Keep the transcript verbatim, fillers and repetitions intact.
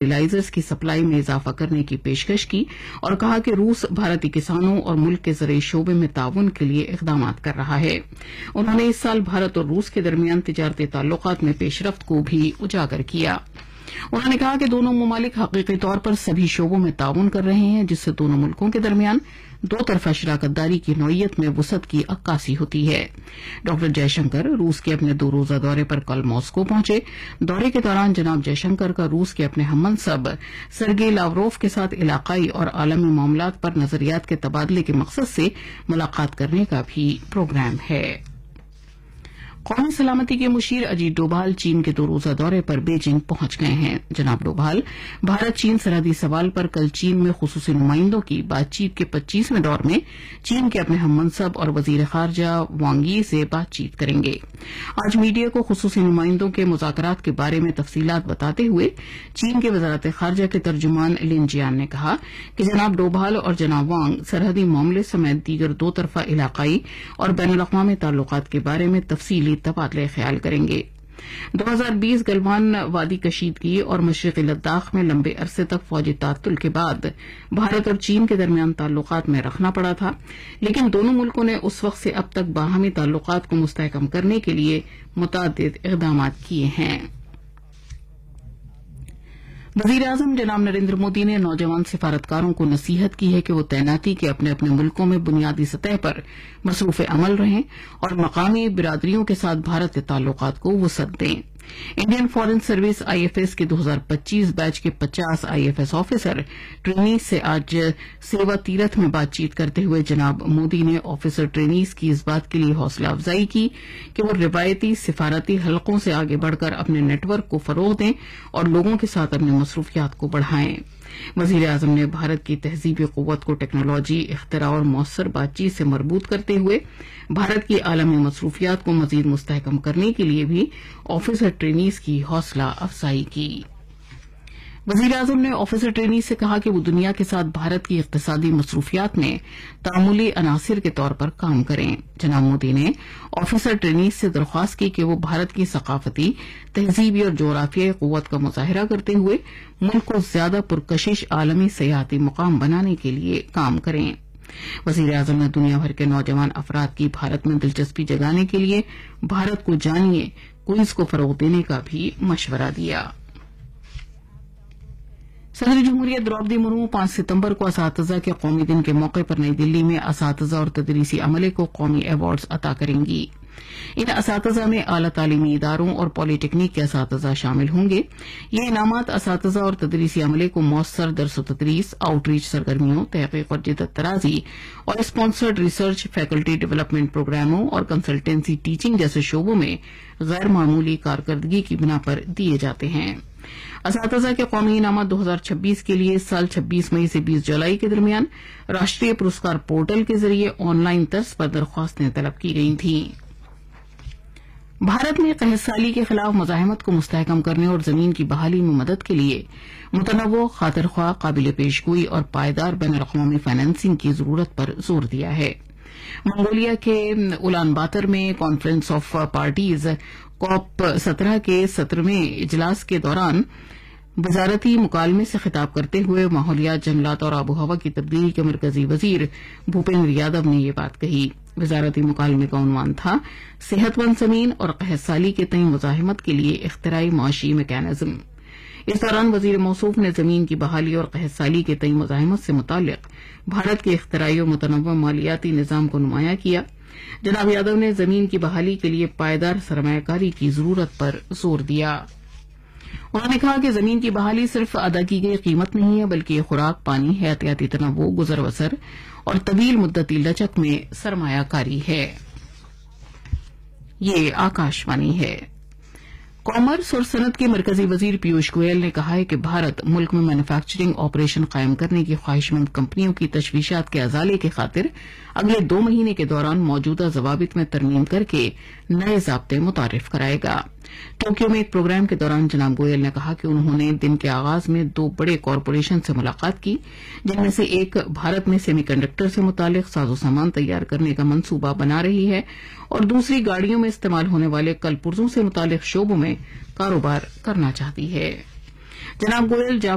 Fertilizers کی supply میں اضافہ کرنے کی پیشکش کی اور کہا کہ روس بھارتی کسانوں اور ملک کے زرعی شعبے میں تعاون کے لیے اقدامات کر رہا ہے. انہوں نے اس سال بھارت اور روس کے درمیان تجارتی تعلقات میں پیش رفت کو بھی اجاگر کیا. انہوں نے کہا کہ دونوں ممالک حقیقی طور پر سبھی شعبوں میں تعاون کر رہے ہیں جس سے دونوں ملکوں کے درمیان دو طرفہ شراکت داری کی نوعیت میں وسعت کی عکاسی ہوتی ہے. ڈاکٹر جے شنکر روس کے اپنے دو روزہ دورے پر کل ماسکو پہنچے. دورے کے دوران جناب جے شنکر کا روس کے اپنے ہم منصب سرگئی لاوروف کے ساتھ علاقائی اور عالمی معاملات پر نظریات کے تبادلے کے مقصد سے ملاقات کرنے کا بھی پروگرام ہے. قومی سلامتی کے مشیر اجیت ڈوبھال چین کے دو روزہ دورے پر بیجنگ پہنچ گئے ہیں. جناب ڈوبھال بھارت چین سرحدی سوال پر کل چین میں خصوصی نمائندوں کی بات چیت کے پچیسویں دور میں چین کے اپنے ہم منصب اور وزیر خارجہ وانگ یی سے بات چیت کریں گے. آج میڈیا کو خصوصی نمائندوں کے مذاکرات کے بارے میں تفصیلات بتاتے ہوئے چین کے وزارت خارجہ کے ترجمان لن جیان نے کہا کہ جناب ڈوبھال اور جناب وانگ سرحدی معاملے سمیت دیگر دو طرفہ علاقائی اور بین الاقوامی تعلقات کے بارے میں تفصیلی تبادلہ خیال کریں گے. دو ہزار بیس گلوان وادی کشیدگی اور مشرقی لداخ میں لمبے عرصے تک فوجی تعطل کے بعد بھارت اور چین کے درمیان تعلقات میں رکھنا پڑا تھا، لیکن دونوں ملکوں نے اس وقت سے اب تک باہمی تعلقات کو مستحکم کرنے کے لیے متعدد اقدامات کیے ہیں. وزیر اعظم جناب نریندر مودی نے نوجوان سفارتکاروں کو نصیحت کی ہے کہ وہ تعیناتی کے اپنے اپنے ملکوں میں بنیادی سطح پر مصروف عمل رہیں اور مقامی برادریوں کے ساتھ بھارت کے تعلقات کو وسعت دیں. Indian foreign service I F S کے دو ہزار پچیس بیچ کے پچاس I F S officer trainees سے آج سیوا تیرتھ میں بات چیت کرتے ہوئے جناب مودی نے آفیسر ٹرینیز کی اس بات کے لیے حوصلہ افزائی کی کہ وہ روایتی سفارتی حلقوں سے آگے بڑھ کر اپنے نیٹ ورک کو فروغ دیں اور لوگوں کے ساتھ اپنی مصروفیات کو بڑھائیں. وزیر اعظم نے بھارت کی تہذیبی قوت کو ٹیکنالوجی، اختراع اور مؤثر بات چیت سے مربوط کرتے ہوئے بھارت کی عالمی مصروفیات کو مزید مستحکم کرنے کے لیے بھی آفیسر ٹرینیز کی حوصلہ افزائی کی. وزیر اعظم نے آفیسر ٹرینیز سے کہا کہ وہ دنیا کے ساتھ بھارت کی اقتصادی مصروفیات میں تعاملی عناصر کے طور پر کام کریں. جناب مودی نے آفیسر ٹرینیز سے درخواست کی کہ وہ بھارت کی ثقافتی، تہذیبی اور جغرافیائی قوت کا مظاہرہ کرتے ہوئے ملک کو زیادہ پرکشش عالمی سیاحتی مقام بنانے کے لیے کام کریں. وزیر اعظم نے دنیا بھر کے نوجوان افراد کی بھارت میں دلچسپی جگانے کے لیے بھارت کو جانیے کوئز کو فروغ دینے کا بھی مشورہ دیا. صدر جمہوریہ دروپدی مرمو پانچ ستمبر کو اساتذہ کے قومی دن کے موقع پر نئی دلی میں اساتذہ اور تدریسی عملے کو قومی ایوارڈز عطا کریں گی. ان اساتذہ میں اعلی تعلیمی اداروں اور پالی ٹیکنیک کے اساتذہ شامل ہوں گے. یہ انعامات اساتذہ اور تدریسی عملے کو مؤثر درس و تدریس، آؤٹ ریچ سرگرمیوں، تحقیق اور جدت طرازی اور اسپانسرڈ ریسرچ، فیکلٹی ڈیولپمنٹ پروگراموں اور کنسلٹنسی ٹیچنگ جیسے شعبوں میں غیر معمولی کارکردگی کی بنا پر دیے جاتے ہیں. اساتذہ کے قومی انعامات دو ہزار چھبیس کے لیے سال چھبیس مئی سے بیس جولائی کے درمیان راشٹریہ پرسکار پورٹل کے ذریعے آن لائن طرز پر درخواستیں طلب کی گئی تھیں. بھارت میں قحط سالی کے خلاف مزاحمت کو مستحکم کرنے اور زمین کی بحالی میں مدد کے لیے متنوع، خاطر خواہ، قابل پیش گوئی اور پائیدار بین الاقوامی فائنانسنگ کی ضرورت پر زور دیا ہے. منگولیا کے اولان باتر میں کانفرنس آف پارٹیز کوپ سترہ کے سترہویں اجلاس کے دوران وزارتی مکالمے سے خطاب کرتے ہوئے ماحولیات، جنگلات اور آب و ہوا کی تبدیلی کے مرکزی وزیر بھوپیندر یادو نے یہ بات کہی. وزارتی مکالمے کا عنوان تھا صحت مند زمین اور قحط سالی کے تئیں مزاحمت کے لیے اختراعی معاشی میکانزم. اس دوران وزیر موصوف نے زمین کی بحالی اور قحط سالی کے تئیں مزاحمت سے متعلق بھارت کے اختراعی اور متنوع مالیاتی نظام کو نمایاں کیا. جناب یادو نے زمین کی بحالی کے لیے پائیدار سرمایہ کاری کی ضرورت پر زور دیا. انہوں نے کہا کہ زمین کی بحالی صرف ادا کی گئی قیمت نہیں ہے بلکہ یہ خوراک، پانی، حیاتیاتی تنوع، گزر بسر اور طویل مدتی لچک میں سرمایہ کاری ہے. یہ آکاشوانی ہے. کامرس اور صنعت کے مرکزی وزیر پیوش گوئل نے کہا ہے کہ بھارت ملک میں مینوفیکچرنگ آپریشن قائم کرنے کی خواہش مند کمپنیوں کی تشویشات کے ازالے کی خاطر اگلے دو مہینے کے دوران موجودہ ضوابط میں ترمیم کر کے نئے ضابطے متعارف کرائے گا. ٹوکیو میں ایک پروگرام کے دوران جناب گوئل نے کہا کہ انہوں نے دن کے آغاز میں دو بڑے کارپوریشن سے ملاقات کی، جن میں سے ایک بھارت میں سیمی کنڈکٹر سے متعلق ساز و سامان تیار کرنے کا منصوبہ بنا رہی ہے اور دوسری گاڑیوں میں استعمال ہونے والے کل پرزوں سے متعلق شعبوں میں کاروبار کرنا چاہتی ہے. جناب گوئل